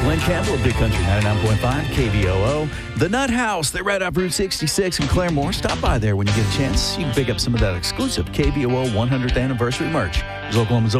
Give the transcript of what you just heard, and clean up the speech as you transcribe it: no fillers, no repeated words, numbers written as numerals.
Glenn Campbell of Big Country 99.5 KVOO. The Nut House, they're right up Route 66 in Claremore. Stop by there when you get a chance. You can pick up some of that exclusive KVOO 100th anniversary merch. It's Oklahoma's